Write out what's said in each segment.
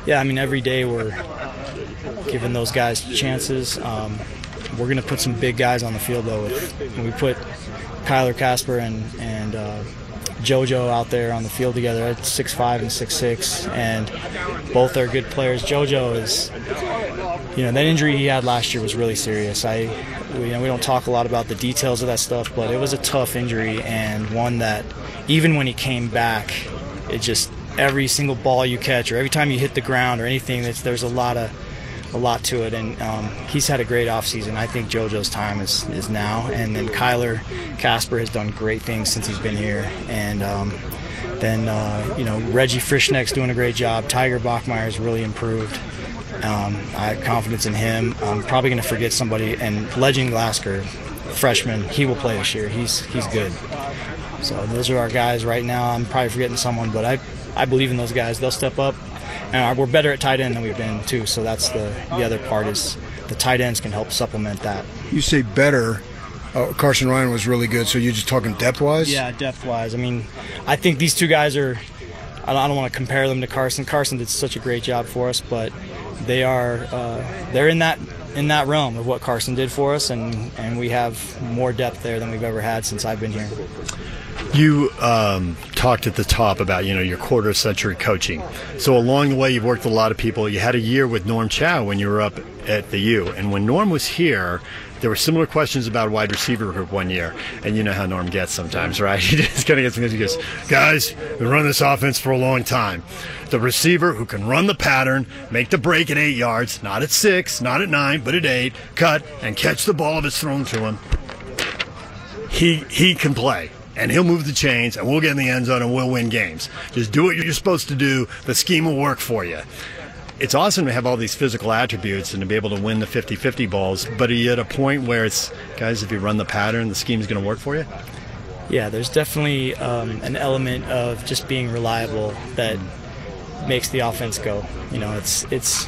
Yeah, I mean, every day we're giving those guys chances. We're going to put some big guys on the field, though. When we put Kyler Casper and JoJo out there on the field together at 6'5" and 6'6", and both are good players. JoJo is, that injury he had last year was really serious. We don't talk a lot about the details of that stuff, but it was a tough injury, and one that even when he came back, it just, every single ball you catch or every time you hit the ground or anything, there's a lot to it, and he's had a great offseason. I think JoJo's time is now, and then Kyler Casper has done great things since he's been here, and then Reggie Frischneck's doing a great job. Tiger Bachmeier's really improved. I have confidence in him. I'm probably going to forget somebody, and Legend Glasgow, freshman, he will play this year. He's good. So those are our guys right now. I'm probably forgetting someone, but I believe in those guys. They'll step up. And we're better at tight end than we've been, too, so that's the other part, is the tight ends can help supplement that. You say better. Carson Ryan was really good, so you're just talking depth-wise? Yeah, depth-wise. I mean, I think these two guys are – I don't want to compare them to Carson. Carson did such a great job for us, but they're in that realm of what Carson did for us, and we have more depth there than we've ever had since I've been here. You talked at the top about, your quarter-century coaching. So along the way, you've worked with a lot of people. You had a year with Norm Chow when you were up at the U. And when Norm was here, there were similar questions about wide receiver group one year. And you know how Norm gets sometimes, right? He just kind of gets, he goes, guys, we run this offense for a long time. The receiver who can run the pattern, make the break at 8 yards, not at 6, not at 9, but at 8, cut, and catch the ball if it's thrown to him. He can play. And he'll move the chains, and we'll get in the end zone, and we'll win games. Just do what you're supposed to do. The scheme will work for you. It's awesome to have all these physical attributes and to be able to win the 50-50 balls, but are you at a point where it's, guys, if you run the pattern, the scheme's going to work for you? Yeah, there's definitely an element of just being reliable that makes the offense go. It's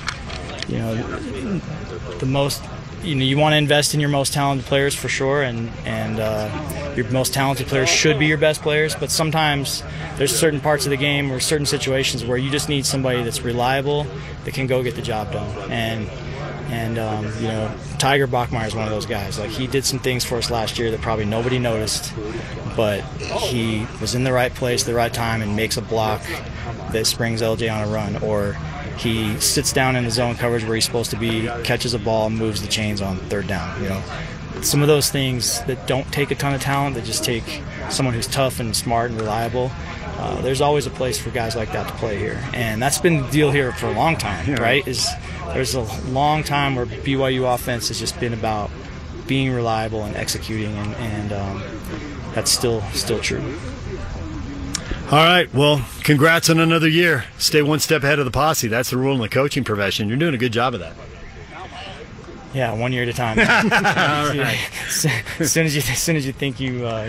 the most... you want to invest in your most talented players for sure, and your most talented players should be your best players, but sometimes there's certain parts of the game or certain situations where you just need somebody that's reliable that can go get the job done. And Tiger Bachmeier is one of those guys. Like, he did some things for us last year that probably nobody noticed, but he was in the right place at the right time and makes a block that springs LJ on a run, or he sits down in his zone coverage where he's supposed to be, catches a ball, moves the chains on third down. Some of those things that don't take a ton of talent, that just take someone who's tough and smart and reliable. There's always a place for guys like that to play here, and that's been the deal here for a long time, right? There's a long time where BYU offense has just been about being reliable and executing, and that's still true. All right, well, congrats on another year. Stay one step ahead of the posse. That's the rule in the coaching profession. You're doing a good job of that. Yeah, 1 year at a time. All right. As soon as you think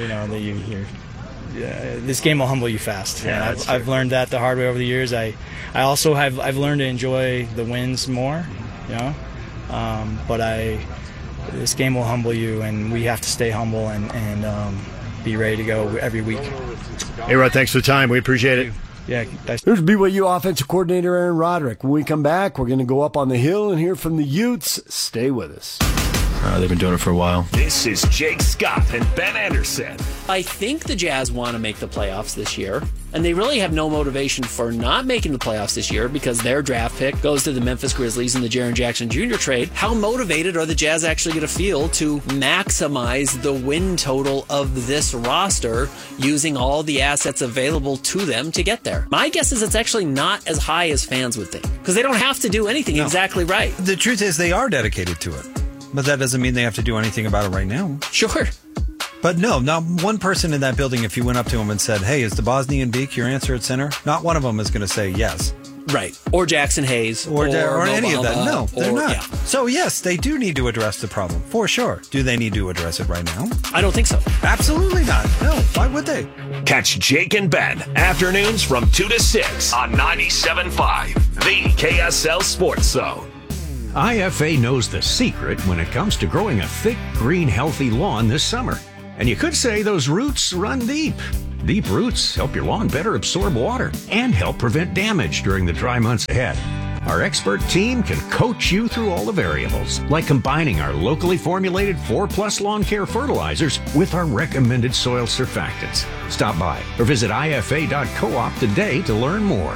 this game will humble you fast. Yeah, I've learned that the hard way over the years. I've learned to enjoy the wins more, but this game will humble you, and we have to stay humble and be ready to go every week. Hey, Rod, thanks for the time. We appreciate it. Yeah, thanks. Here's BYU offensive coordinator Aaron Roderick. When we come back, we're going to go up on the hill and hear from the Utes. Stay with us. They've been doing it for a while. This is Jake Scott and Ben Anderson. I think the Jazz want to make the playoffs this year, and they really have no motivation for not making the playoffs this year because their draft pick goes to the Memphis Grizzlies in the Jaren Jackson Jr. trade. How motivated are the Jazz actually going to feel to maximize the win total of this roster using all the assets available to them to get there? My guess is it's actually not as high as fans would think because they don't have to do anything exactly right. The truth is they are dedicated to it. But that doesn't mean they have to do anything about it right now. Sure. But no, not one person in that building, if you went up to them and said, hey, is the Bosnian Beak your answer at center? Not one of them is going to say yes. Right. Or Jackson Hayes. Or any of that. No, they're not. Yeah. So, yes, they do need to address the problem, for sure. Do they need to address it right now? I don't think so. Absolutely not. No, why would they? Catch Jake and Ben afternoons from 2 to 6 on 97.5, the KSL Sports Zone. IFA knows the secret when it comes to growing a thick, green, healthy lawn this summer. And you could say those roots run deep. Deep roots help your lawn better absorb water and help prevent damage during the dry months ahead. Our expert team can coach you through all the variables, like combining our locally formulated 4+ lawn care fertilizers with our recommended soil surfactants. Stop by or visit ifa.coop today to learn more.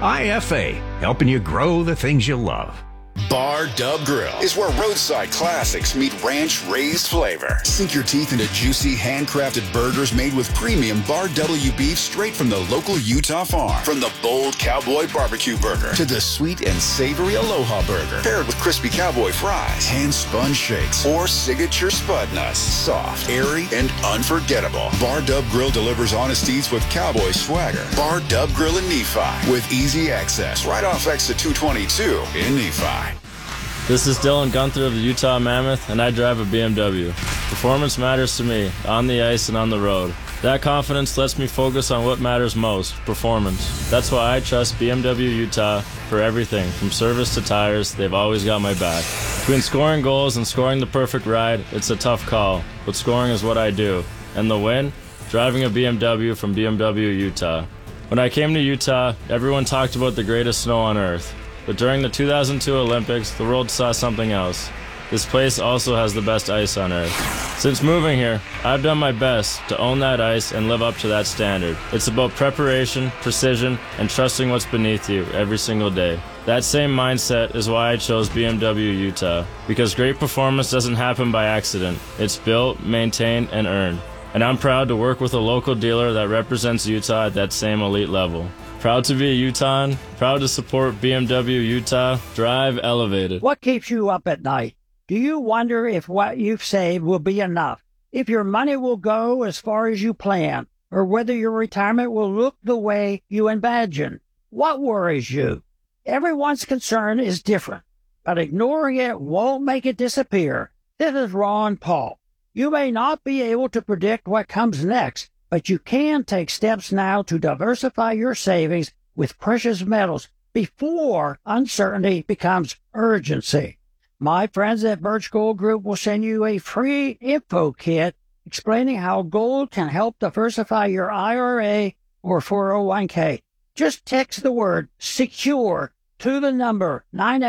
IFA, helping you grow the things you love. Bar Dub Grill is where roadside classics meet ranch-raised flavor. Sink your teeth into juicy, handcrafted burgers made with premium Bar W beef straight from the local Utah farm. From the bold cowboy barbecue burger to the sweet and savory Aloha burger, paired with crispy cowboy fries, hand-spun shakes, or signature spud nuts. Soft, airy, and unforgettable. Bar Dub Grill delivers honest eats with cowboy swagger. Bar Dub Grill in Nephi with easy access right off exit 222 in Nephi. This is Dylan Gunther of the Utah Mammoth, and I drive a BMW. Performance matters to me, on the ice and on the road. That confidence lets me focus on what matters most, performance. That's why I trust BMW Utah for everything, from service to tires. They've always got my back. Between scoring goals and scoring the perfect ride, it's a tough call, but scoring is what I do. And the win? Driving a BMW from BMW Utah. When I came to Utah, everyone talked about the greatest snow on earth. But during the 2002 Olympics, the world saw something else. This place also has the best ice on earth. Since moving here, I've done my best to own that ice and live up to that standard. It's about preparation, precision, and trusting what's beneath you every single day. That same mindset is why I chose BMW Utah, because great performance doesn't happen by accident. It's built, maintained, and earned. And I'm proud to work with a local dealer that represents Utah at that same elite level. Proud to be a Utahn, proud to support BMW Utah. Drive elevated. What keeps you up at night? Do you wonder if what you've saved will be enough? If your money will go as far as you plan? Or whether your retirement will look the way you imagine? What worries you? Everyone's concern is different, but ignoring it won't make it disappear. This is Ron Paul. You may not be able to predict what comes next, but you can take steps now to diversify your savings with precious metals before uncertainty becomes urgency. My friends at Birch Gold Group will send you a free info kit explaining how gold can help diversify your IRA or 401k. Just text the word SECURE to the number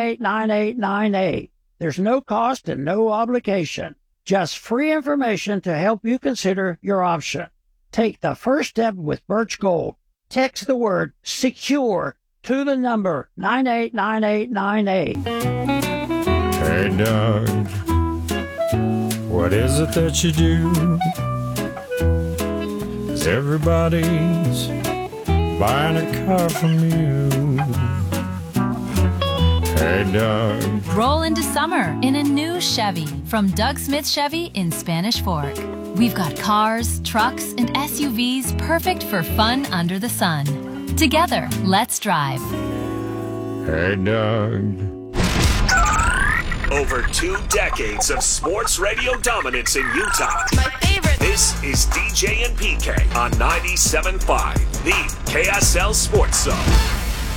989898. There's no cost and no obligation. Just free information to help you consider your option. Take the first step with Birch Gold. Text the word SECURE to the number 989898. Hey, Doug, what is it that you do? 'Cause everybody's buying a car from you. Hey, Doug. Roll into summer in a new Chevy from Doug Smith Chevy in Spanish Fork. We've got cars, trucks, and SUVs perfect for fun under the sun. Together, let's drive. Hey, Doug. Over 2 decades of sports radio dominance in Utah. My favorite. This is DJ and PK on 97.5, the KSL Sports Zone.